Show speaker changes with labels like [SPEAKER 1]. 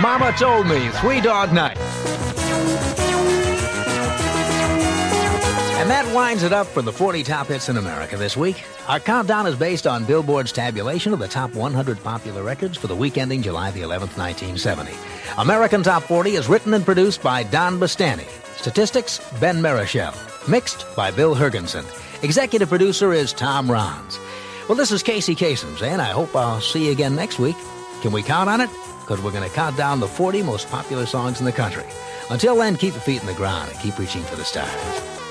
[SPEAKER 1] Mama Told Me, Three Dog Night. And that winds it up for the 40 top hits in America this week. Our countdown is based on Billboard's tabulation of the top 100 popular records for the week ending July the 11th, 1970. American Top 40 is written and produced by Don Bastani. Statistics, Ben Marichel. Mixed by Bill Hergensen. Executive producer is Tom Rons. Well, this is Casey Kasem saying I hope I'll see you again next week. Can we count on it? Because we're going to count down the 40 most popular songs in the country. Until then, keep your feet in the ground and keep reaching for the stars.